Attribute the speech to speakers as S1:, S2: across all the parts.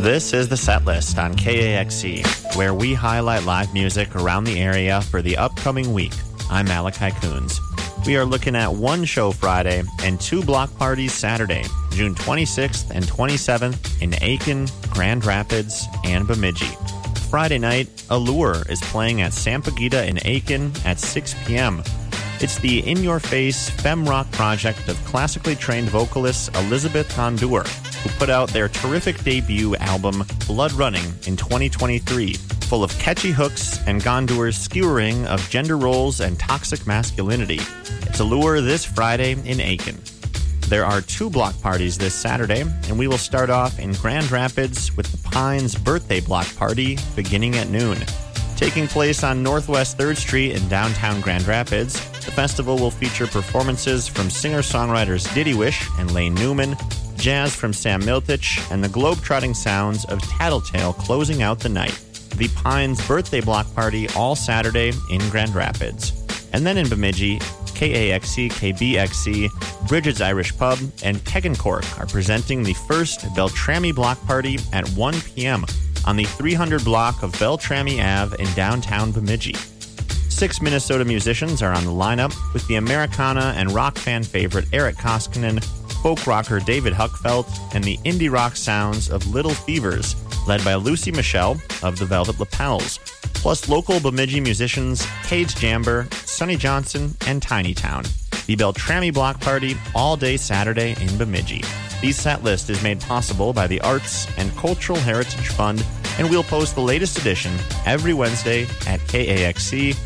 S1: This is the set list on KAXE, where we highlight live music around the area for the upcoming week. I'm Malachi Coons. We are looking at one show Friday and two block parties Saturday, June 26th and 27th in Aiken, Grand Rapids, and Bemidji. Friday night, Allure is playing at Sampaguita in Aiken at 6 p.m. It's the in-your-face femme rock project of classically trained vocalist Elizabeth Gondour, who put out their terrific debut album, Blood Running, in 2023, full of catchy hooks and Gondour's skewering of gender roles and toxic masculinity. It's Allure this Friday in Aiken. There are two block parties this Saturday, and we will start off in Grand Rapids with the Pines Birthday Block Party beginning at noon. Taking place on Northwest 3rd Street in downtown Grand Rapids, the festival will feature performances from singer-songwriters Diddy Wish and Lane Newman, jazz from Sam Miltich, and the globe-trotting sounds of Tattletale closing out the night. The Pines Birthday Block Party all Saturday in Grand Rapids. And then in Bemidji, KAXE, KBXE, Bridget's Irish Pub, and Keg and Cork are presenting the first Beltrami Block Party at 1 p.m. on the 300 block of Beltrami Ave in downtown Bemidji. 6 Minnesota musicians are on the lineup, with the Americana and rock fan favorite Eric Koskinen, folk rocker David Huckfeld, and the indie rock sounds of Little Fevers, led by Lucy Michelle of the Velvet Lapels, plus local Bemidji musicians Cage Jamber, Sonny Johnson, and Tiny Town. The Beltrami Block Party all day Saturday in Bemidji. The set list is made possible by the Arts and Cultural Heritage Fund, and we'll post the latest edition every Wednesday at KAXE.org.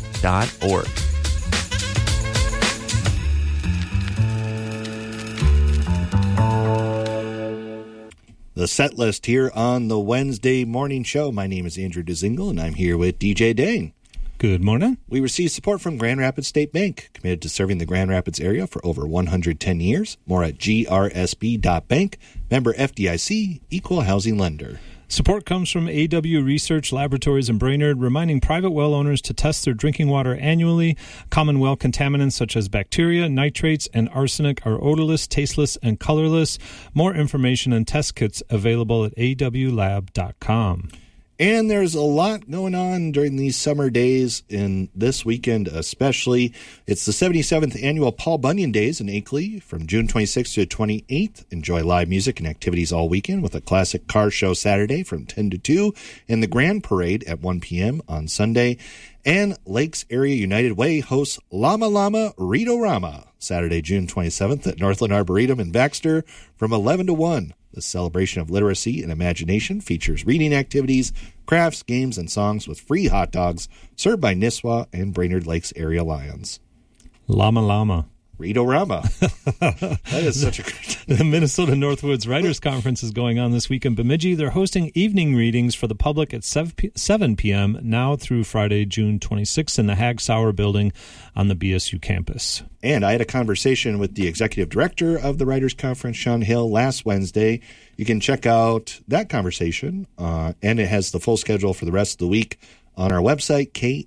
S2: The set list here on the Wednesday morning show. My name is Andrew DeZingle, and I'm here with DJ Dang.
S3: Good morning.
S2: We receive support from Grand Rapids State Bank, committed to serving the Grand Rapids area for over 110 years. More at grsb.bank. Member FDIC, equal housing lender.
S3: Support comes from AW Research Laboratories in Brainerd, reminding private well owners to test their drinking water annually. Common well contaminants such as bacteria, nitrates, and arsenic are odorless, tasteless, and colorless. More information and test kits available at awlab.com.
S2: And there's a lot going on during these summer days, in this weekend especially. It's the 77th annual Paul Bunyan Days in Akeley from June 26th to 28th. Enjoy live music and activities all weekend with a classic car show Saturday from 10 to 2 and the Grand Parade at 1 p.m. on Sunday. And Lakes Area United Way hosts Llama Llama Read-O-Rama Saturday, June 27th at Northland Arboretum in Baxter from 11 to 1. The celebration of literacy and imagination features reading activities, crafts, games, and songs with free hot dogs served by Nisswa and Brainerd Lakes Area Lions.
S3: Llama Llama.
S2: Read-O-Rama. That is such a great...
S3: The Minnesota Northwoods Writers Conference is going on this week in Bemidji. They're hosting evening readings for the public at 7 p.m. now through Friday, June 26th in the Hag Sauer building on the BSU campus.
S2: And I had a conversation with the executive director of the Writers Conference, Sean Hill, last Wednesday. You can check out that conversation, and it has the full schedule for the rest of the week on our website,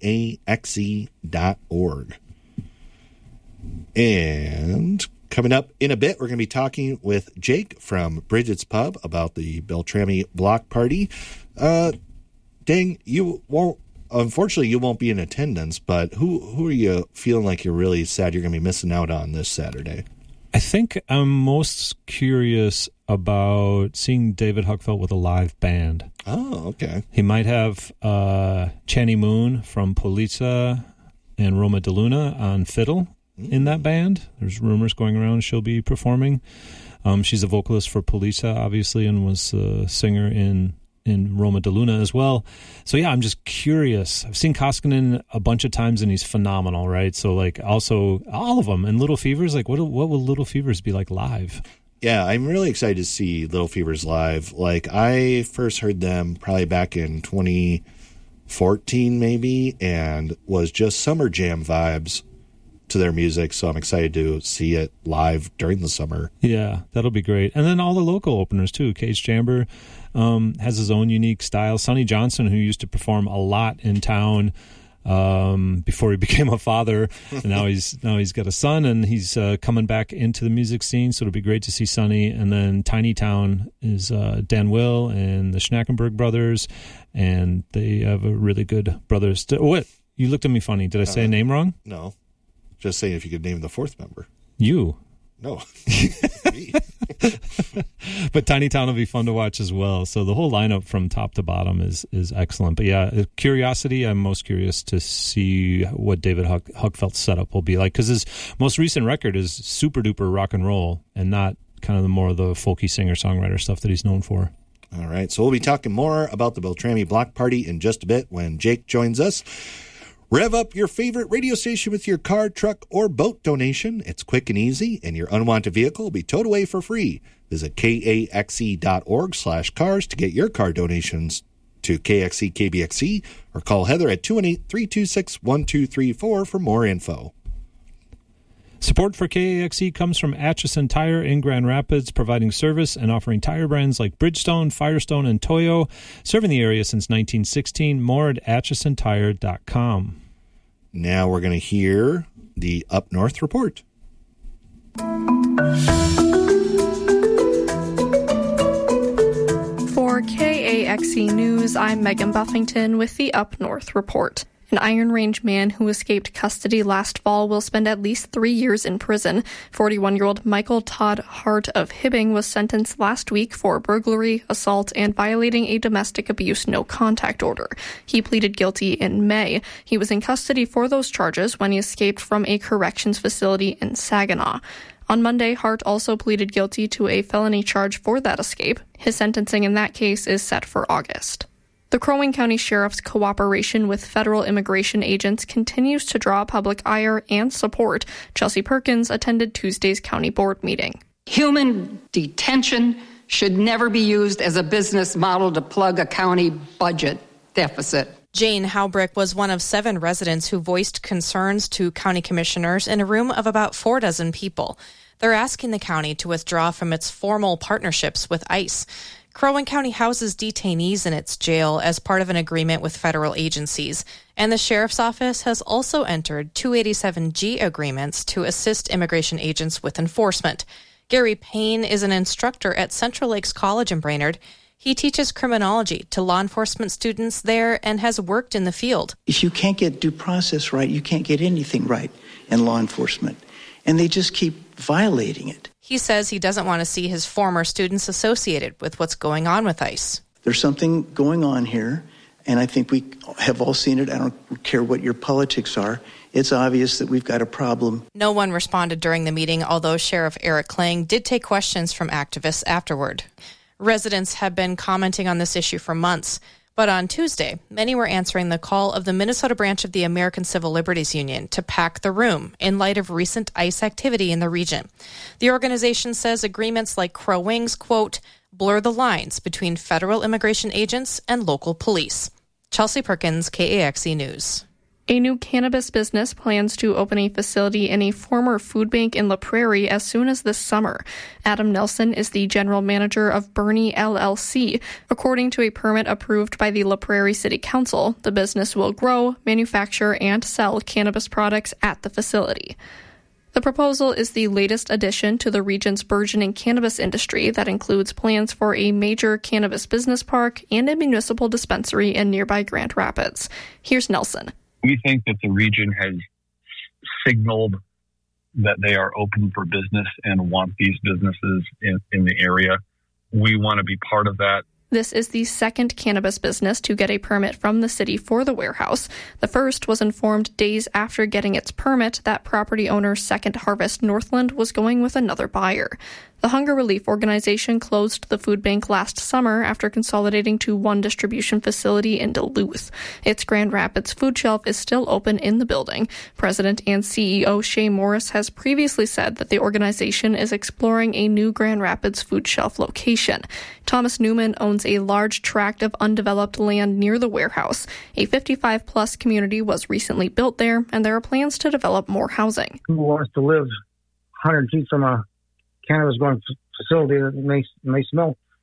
S2: kaxe.org. And coming up in a bit, we're going to be talking with Jake from Bridget's Pub about the Beltrami Block Party. Dang, unfortunately, you won't be in attendance, but who are you feeling like you're really sad you're going to be missing out on this Saturday?
S3: I think I'm most curious about seeing David Huckfeld with a live band.
S2: Oh, okay.
S3: He might have Channy Moon from Polizza and Roma De Luna on fiddle in that band. There's rumors going around she'll be performing. She's a vocalist for Polizza, obviously, and was a singer in Roma De Luna as well. So, yeah, I'm just curious. I've seen Koskinen a bunch of times, and he's phenomenal, right? So, like, also, all of them. And Little Fevers, like, what will Little Fevers be like live?
S2: Yeah, I'm really excited to see Little Fevers live. Like, I first heard them probably back in 2014, maybe, and was just summer jam vibes to their music, so I'm excited to see it live during the summer.
S3: Yeah, that'll be great. And then all the local openers, too. Cage Jamber has his own unique style. Sonny Johnson, who used to perform a lot in town, before he became a father. And now he's got a son, and he's coming back into the music scene. So it'll be great to see Sonny. And then Tiny Town is Dan Will and the Schnackenberg brothers, and they have a really good brothers. What? You looked at me funny. Did I say a name wrong?
S2: No. Just saying if you could name the fourth member.
S3: You.
S2: No. Me.
S3: But Tiny Town will be fun to watch as well. So the whole lineup from top to bottom is excellent. But yeah, curiosity, I'm most curious to see what David Huckfeldt's setup will be like, because his most recent record is super duper rock and roll and not kind of the more of the folky singer-songwriter stuff that he's known for.
S2: All right, so we'll be talking more about the Beltrami Block Party in just a bit when Jake joins us. Rev up your favorite radio station with your car, truck, or boat donation. It's quick and easy, and your unwanted vehicle will be towed away for free. Visit kaxe.org/cars to get your car donations to KXE KBXE, or call Heather at 218-326-1234 for more info.
S3: Support for KAXE comes from Atchison Tire in Grand Rapids, providing service and offering tire brands like Bridgestone, Firestone, and Toyo. Serving the area since 1916. More at atchisontire.com.
S2: Now we're going to hear the Up North Report.
S4: For KAXE News, I'm Megan Buffington with the Up North Report. An Iron Range man who escaped custody last fall will spend at least 3 years in prison. 41-year-old Michael Todd Hart of Hibbing was sentenced last week for burglary, assault, and violating a domestic abuse no-contact order. He pleaded guilty in May. He was in custody for those charges when he escaped from a corrections facility in Saginaw. On Monday, Hart also pleaded guilty to a felony charge for that escape. His sentencing in that case is set for August. The Crow Wing County Sheriff's cooperation with federal immigration agents continues to draw public ire and support. Chelsea Perkins attended Tuesday's county board meeting.
S5: Human detention should never be used as a business model to plug a county budget deficit.
S6: Jane Haubrick was one of 7 residents who voiced concerns to county commissioners in a room of about 4 people. They're asking the county to withdraw from its formal partnerships with ICE. Crow Wing County houses detainees in its jail as part of an agreement with federal agencies, and the Sheriff's Office has also entered 287G agreements to assist immigration agents with enforcement. Gary Payne is an instructor at Central Lakes College in Brainerd. He teaches criminology to law enforcement students there and has worked in the field.
S7: If you can't get due process right, you can't get anything right in law enforcement, and they just keep violating it.
S6: He says he doesn't want to see his former students associated with what's going on with ICE.
S7: There's something going on here, and I think we have all seen it. I don't care what your politics are. It's obvious that we've got a problem.
S6: No one responded during the meeting, although Sheriff Eric Kling did take questions from activists afterward. Residents have been commenting on this issue for months. But on Tuesday, many were answering the call of the Minnesota branch of the American Civil Liberties Union to pack the room in light of recent ICE activity in the region. The organization says agreements like Crow Wing's, quote, blur the lines between federal immigration agents and local police. Chelsea Perkins, KAXE News.
S4: A new cannabis business plans to open a facility in a former food bank in La Prairie as soon as this summer. Adam Nelson is the general manager of Bernie LLC. According to a permit approved by the La Prairie City Council, the business will grow, manufacture, and sell cannabis products at the facility. The proposal is the latest addition to the region's burgeoning cannabis industry that includes plans for a major cannabis business park and a municipal dispensary in nearby Grand Rapids. Here's Nelson.
S8: We think that the region has signaled that they are open for business and want these businesses in the area. We want to be part of that.
S4: This is the second cannabis business to get a permit from the city for the warehouse. The first was informed days after getting its permit that property owner Second Harvest Northland was going with another buyer. The Hunger Relief Organization closed the food bank last summer after consolidating to one distribution facility in Duluth. Its Grand Rapids food shelf is still open in the building. President and CEO Shay Morris has previously said that the organization is exploring a new Grand Rapids food shelf location. Thomas Newman owns a large tract of undeveloped land near the warehouse. A 55-plus community was recently built there, and there are plans to develop more housing.
S9: Who wants to live 100 feet from a cannabis growing facility that may smell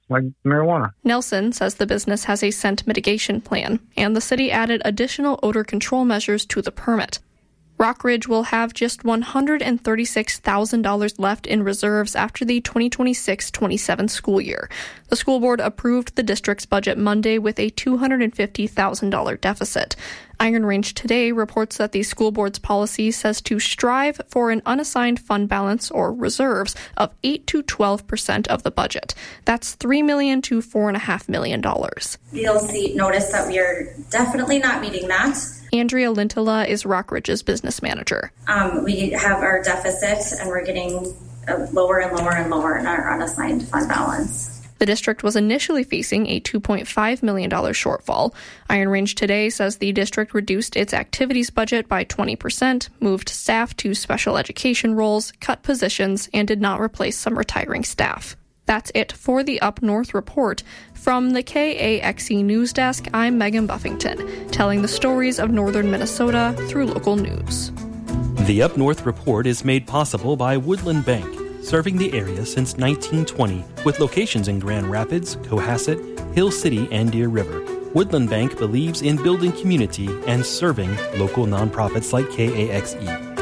S8: like marijuana.
S4: Nelson says the business has a scent mitigation plan, and the city added additional odor control measures to the permit. Rockridge will have just $136,000 left in reserves after the 2026-27 school year. The school board approved the district's budget Monday with a $250,000 deficit. Iron Range Today reports that the school board's policy says to strive for an unassigned fund balance or reserves of 8 to 12% of the budget. That's $3 million to $4.5 million.
S9: You'll notice that we are definitely not meeting that.
S4: Andrea Lintola is Rockridge's business manager.
S9: We have our deficit, and we're getting lower and lower and lower in our unassigned fund balance.
S4: The district was initially facing a $2.5 million shortfall. Iron Range Today says the district reduced its activities budget by 20%, moved staff to special education roles, cut positions, and did not replace some retiring staff. That's it for the Up North Report. From the KAXE News Desk, I'm Megan Buffington, telling the stories of northern Minnesota through local news.
S10: The Up North Report is made possible by Woodland Bank, serving the area since 1920, with locations in Grand Rapids, Cohasset, Hill City, and Deer River. Woodland Bank believes in building community and serving local nonprofits like KAXE.